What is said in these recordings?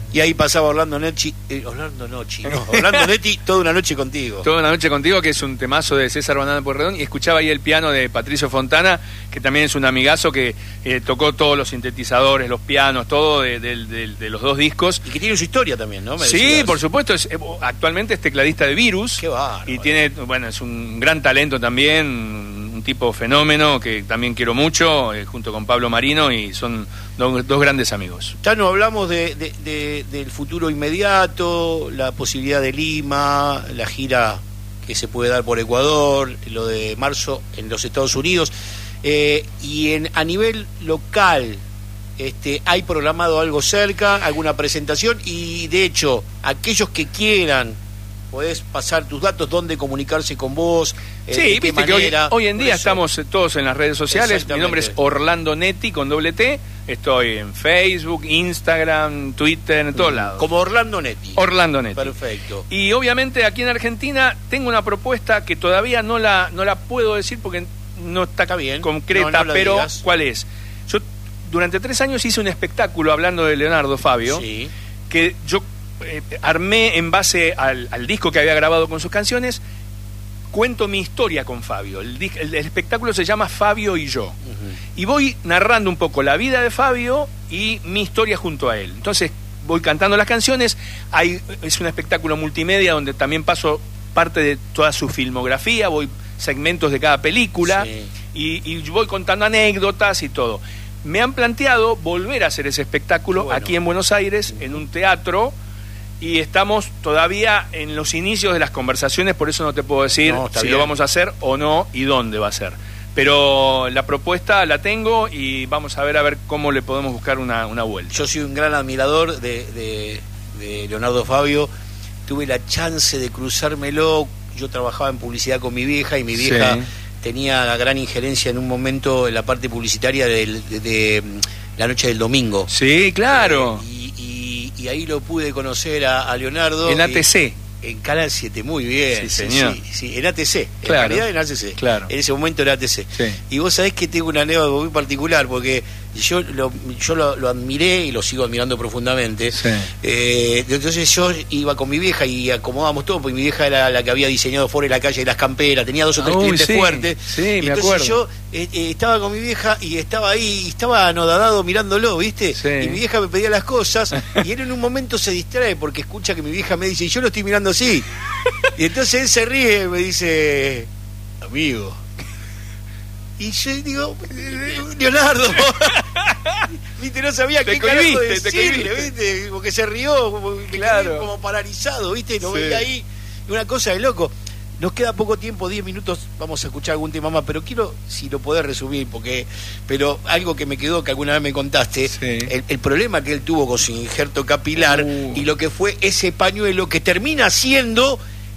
Y ahí pasaba Orlando Netti, Toda una noche contigo. Toda una noche contigo, que es un temazo de César Banana Pueyrredón, y escuchaba ahí el piano de Patricio Fontana, que también es un amigazo que tocó todos los sintetizadores, los pianos, todo de los dos discos. Y que tiene su historia también, ¿no? Sí, por supuesto, actualmente es tecladista de Virus. Qué bárbaro. Y tiene, bueno, es un gran talento también, un tipo fenómeno que también quiero mucho, junto con Pablo Marino, y son dos grandes amigos. Ya no hablamos del futuro inmediato, la posibilidad de Lima, la gira que se puede dar por Ecuador, lo de marzo en los Estados Unidos, y a nivel local, ¿hay programado algo cerca, alguna presentación? Y de hecho, aquellos que quieran, podés pasar tus datos, dónde comunicarse con vos, sí, viste manera, que hoy en día estamos todos en las redes sociales. Mi nombre es Orlando Netti con doble T. Estoy en Facebook, Instagram, Twitter, en todos lados. Como Orlando Netti. Orlando Netti. Perfecto. Y obviamente aquí en Argentina tengo una propuesta que todavía no la puedo decir porque no está bien concreta, no pero digas. ¿Cuál es? Yo durante 3 años hice un espectáculo hablando de Leonardo Fabio, sí, que yo armé en base al disco que había grabado con sus canciones. Cuento mi historia con Fabio. El espectáculo se llama Fabio y yo. Y voy narrando un poco la vida de Fabio y mi historia junto a él. Entonces voy cantando las canciones. Es un espectáculo multimedia donde también paso parte de toda su filmografía, voy segmentos de cada película, sí, y voy contando anécdotas y todo. Me han planteado volver a hacer ese espectáculo aquí en Buenos Aires, en un teatro. Y estamos todavía en los inicios de las conversaciones, por eso no te puedo decir si lo vamos a hacer o no y dónde va a ser. Pero la propuesta la tengo y vamos a ver cómo le podemos buscar una vuelta. Yo soy un gran admirador de Leonardo Fabio. Tuve la chance de cruzármelo. Yo trabajaba en publicidad con mi vieja y mi vieja tenía gran injerencia en un momento en la parte publicitaria de La Noche del Domingo. Sí, claro. Y ahí lo pude conocer a Leonardo. En ATC. En Canal 7, muy bien. Sí, señor. Sí, en ATC. Claro. En realidad en ATC. Claro. En ese momento era ATC. Sí. Y vos sabés que tengo una anécdota muy particular, porque yo lo admiré y lo sigo admirando profundamente. Sí. Entonces yo iba con mi vieja y acomodábamos todo, porque mi vieja era la que había diseñado fuera de la calle las camperas, tenía 2 o 3 clientes fuertes. Sí, me entonces acuerdo. Yo estaba con mi vieja y estaba ahí, estaba anodadado mirándolo, ¿viste? Sí. Y mi vieja me pedía las cosas y él en un momento se distrae porque escucha que mi vieja me dice, y yo lo estoy mirando así. Y entonces él se ríe y me dice, amigo. Y yo digo, Leonardo, viste, no sabía qué carajo decirle, viste, porque se rió, claro, como paralizado, viste, lo veía ahí, una cosa de loco. Nos queda poco tiempo, 10 minutos, vamos a escuchar algún tema más, pero quiero, si lo podés resumir, pero algo que me quedó, que alguna vez me contaste, el problema que él tuvo con su injerto capilar y lo que fue ese pañuelo que termina siendo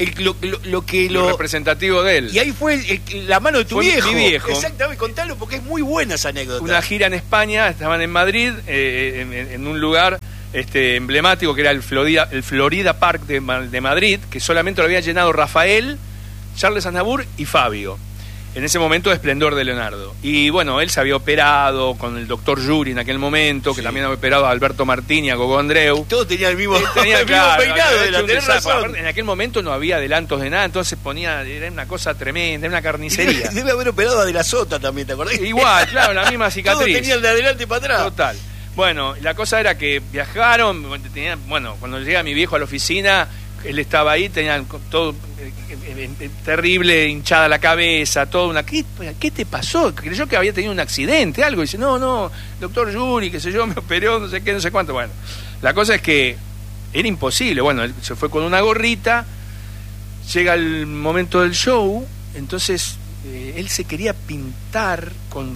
lo representativo de él. Y ahí fue la mano de tu viejo. Mi viejo. Exactamente, contalo porque es muy buena esa anécdota. Una gira en España, estaban en Madrid, en un lugar emblemático que era el Florida Park de Madrid, que solamente lo había llenado Rafael, Charles Aznavour y Fabio. En ese momento de esplendor de Leonardo. Y bueno, él se había operado con el doctor Yuri en aquel momento, que también había operado a Alberto Martín y a Gogo Andreu. Todos tenían el mismo, claro, peinado. En aquel momento no había adelantos de nada, entonces era una cosa tremenda, era una carnicería. Debe haber operado a De la Sota también, ¿te acordás? Igual, claro, la misma cicatriz. Todos tenían de adelante para atrás. Total. Bueno, la cosa era que viajaron, cuando llega mi viejo a la oficina, él estaba ahí, tenían todo terrible, hinchada la cabeza, todo ¿qué te pasó? Creyó que había tenido un accidente, algo, y dice, no, doctor Yuri, qué sé yo, me operó, no sé qué, no sé cuánto. Bueno, la cosa es que era imposible. Bueno, él se fue con una gorrita, llega el momento del show, entonces él se quería pintar con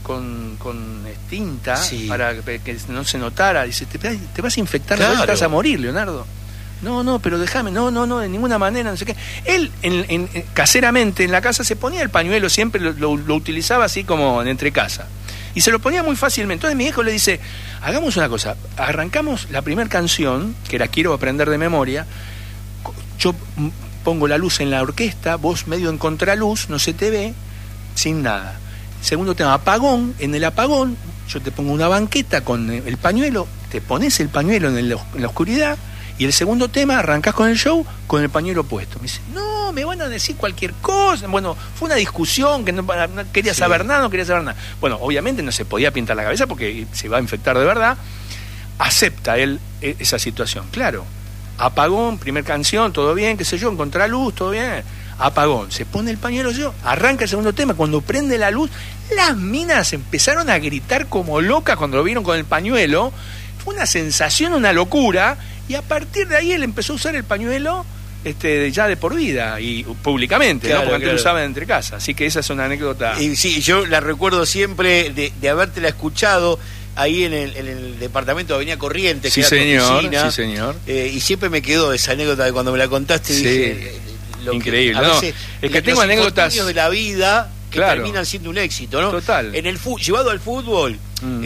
tinta para que no se notara. Dice, te vas a infectar, claro, te vas a morir, Leonardo. No, pero déjame, no, de ninguna manera, no sé qué. Él, caseramente, en la casa se ponía el pañuelo, siempre lo utilizaba así como en entrecasa. Y se lo ponía muy fácilmente. Entonces mi viejo le dice, hagamos una cosa, arrancamos la primera canción, que la quiero aprender de memoria, yo pongo la luz en la orquesta, vos medio en contraluz, no se te ve, sin nada. Segundo tema, apagón, en el apagón, yo te pongo una banqueta con el pañuelo, te pones el pañuelo en la oscuridad y el segundo tema arrancás con el show con el pañuelo puesto. Me dice, no, me van a decir cualquier cosa. Bueno, fue una discusión que no quería saber nada, no quería saber nada. Bueno, obviamente no se podía pintar la cabeza porque se va a infectar de verdad. Acepta él esa situación, claro. Apagón, primer canción, todo bien, qué sé yo, en contraluz, todo bien. Apagón, se pone el pañuelo yo, arranca el segundo tema, cuando prende la luz, las minas empezaron a gritar como locas cuando lo vieron con el pañuelo. Fue una sensación, una locura, y a partir de ahí él empezó a usar el pañuelo ya de por vida y públicamente, claro, ¿no? Porque antes claro. lo usaban entre casas. Así que esa es una anécdota. Y sí, yo la recuerdo siempre de habértela escuchado ahí en el departamento de Avenida Corrientes, Sí, que era tu señor, oficina. sí, señor. Y siempre me quedó esa anécdota de cuando me la contaste. Sí. Dije, Increíble, a ¿no? veces Es que tengo los anécdotas infortunios de la vida que Claro. terminan siendo un éxito, ¿no? Total. En el llevado al fútbol,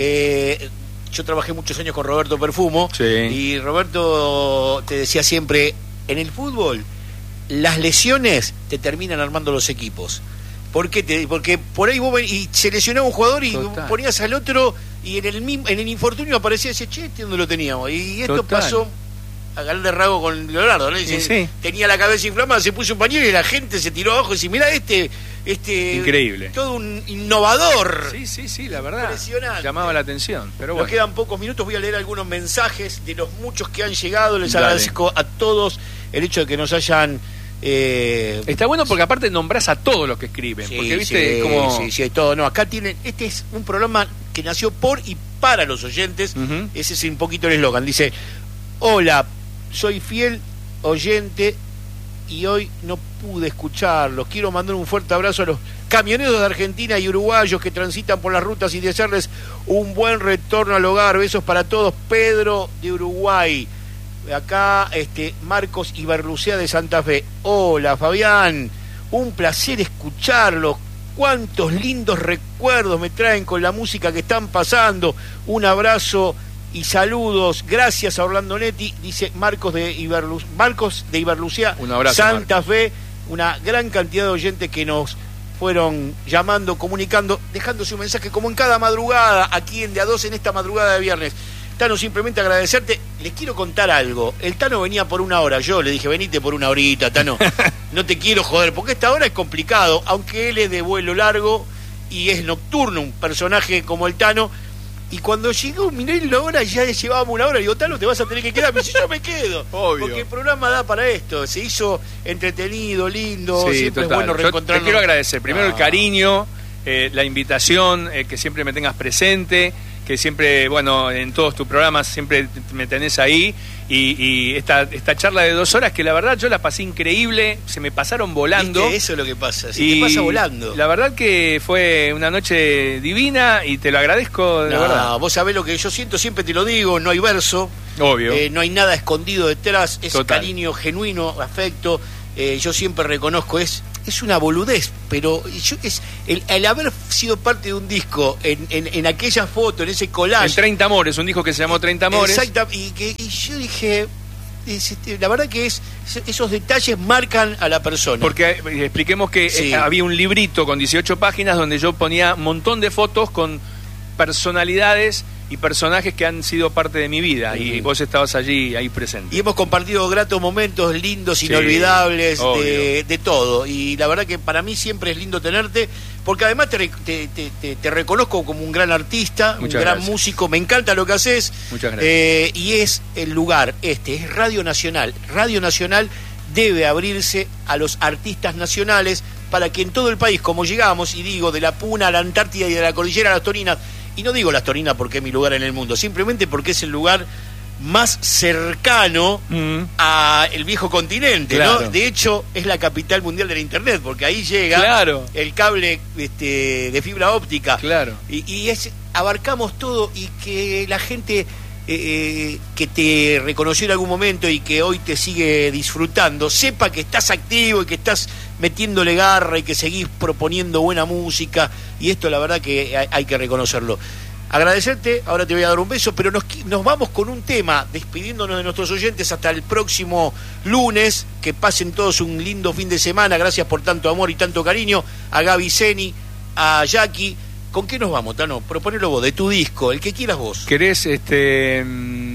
yo trabajé muchos años con Roberto Perfumo, Sí. y Roberto te decía siempre, en el fútbol las lesiones te terminan armando los equipos. ¿Por qué? Porque por ahí vos y se lesionaba un jugador y Total. ponías al otro y en el infortunio aparecía ese ¿dónde lo teníamos? Y esto Total. pasó a Galán Rago con Leonardo, ¿no? Dice, Sí. tenía la cabeza inflamada, se puso un pañuelo y la gente se tiró abajo y dice, mirá Increíble. todo un innovador. Sí, la verdad. Impresionante. Llamaba la atención, pero Nos bueno. quedan pocos minutos, voy a leer algunos mensajes de los muchos que han llegado. Les Dale. agradezco a todos el hecho de que nos hayan... Está bueno porque aparte nombrás a todos los que escriben, Sí, porque viste sí, como... sí, todo. No, acá tienen... Este es un programa que nació por y para los oyentes. Ujú. Ese es un poquito el eslogan. Dice, hola, soy fiel oyente y hoy no pude escucharlos. Quiero mandar un fuerte abrazo a los camioneros de Argentina y uruguayos que transitan por las rutas y desearles un buen retorno al hogar. Besos para todos. Pedro de Uruguay. Acá Marcos Iberlucea de Santa Fe. Hola Fabián, un placer escucharlos. Cuántos lindos recuerdos me traen con la música que están pasando. Un abrazo y saludos. Gracias a Orlando Netti, dice Marcos de Iberlucea, Un abrazo, Santa Fe. Una gran cantidad de oyentes que nos fueron llamando, comunicando, dejándose un mensaje como en cada madrugada, aquí en De a Dos, en esta madrugada de viernes. Tano, simplemente agradecerte. Les quiero contar algo. El Tano venía por 1 hora. Yo le dije, venite por 1 horita, Tano. No te quiero joder, porque esta hora es complicado, aunque él es de vuelo largo y es nocturno, un personaje como el Tano. Y cuando llegó, miré la hora, ya llevábamos 1 hora. Digo, Tano, te vas a tener que quedar. Me dice, yo me quedo. Obvio. Porque el programa da para esto. Se hizo entretenido, lindo. Sí, siempre total. es bueno Yo reencontrarnos. te quiero agradecer primero el Ah. cariño, la invitación, que siempre me tengas presente, que siempre, bueno, en todos tus programas siempre me tenés ahí, y esta charla de 2 horas que la verdad yo la pasé increíble, se me pasaron volando. ¿Viste? Eso es lo que pasa, se te pasa volando. La verdad que fue una noche divina y te lo agradezco de verdad. Vos sabés lo que yo siento, siempre te lo digo, no hay verso, Obvio. no hay nada escondido detrás, es Total. cariño genuino, afecto. Yo siempre reconozco, es una boludez, pero el haber sido parte de un disco, en aquella foto, en ese collage. En 30 Amores, un disco que se llamó 30 Amores. Exacto, y yo dije, la verdad que esos detalles marcan a la persona. Porque expliquemos que Sí. había un librito con 18 páginas donde yo ponía un montón de fotos con personalidades y personajes que han sido parte de mi vida, y vos estabas allí, ahí presente. Y hemos compartido gratos momentos, lindos, Sí, inolvidables, obvio. de todo. Y la verdad que para mí siempre es lindo tenerte, porque además te reconozco como un gran artista, Muchas un gran gracias. músico. Me encanta lo que haces. Muchas gracias. Y es el lugar, es Radio Nacional. Radio Nacional debe abrirse a los artistas nacionales para que en todo el país, como llegamos, y digo, de la Puna a la Antártida y de la Cordillera a las Toninas, y no digo las Toninas porque es mi lugar en el mundo, simplemente porque es el lugar más cercano a el viejo continente, Claro. ¿no? De hecho, es la capital mundial de la Internet, porque ahí llega Claro. el cable de fibra óptica. Claro. Y abarcamos todo, y que la gente que te reconoció en algún momento y que hoy te sigue disfrutando, sepa que estás activo y que estás metiéndole garra y que seguís proponiendo buena música, y esto la verdad que hay que reconocerlo. Agradecerte, ahora te voy a dar un beso, pero nos vamos con un tema, despidiéndonos de nuestros oyentes hasta el próximo lunes. Que pasen todos un lindo fin de semana. Gracias por tanto amor y tanto cariño. A Gaby Zeni, a Jackie. ¿Con qué nos vamos, Tano? Proponelo vos, de tu disco, el que quieras vos. ¿Querés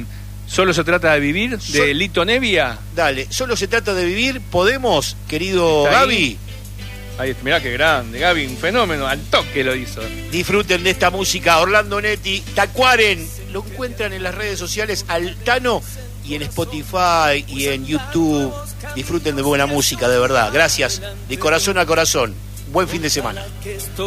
Solo se trata de vivir, de Lito Nevia. Dale, solo se trata de vivir. ¿Podemos, querido Gaby? Ahí, mirá qué grande, Gaby, un fenómeno, al toque lo hizo. Disfruten de esta música. Orlando Netti, Tacuaren. Lo encuentran en las redes sociales Altano y en Spotify y en YouTube. Disfruten de buena música, de verdad. Gracias, de corazón a corazón. Buen fin de semana.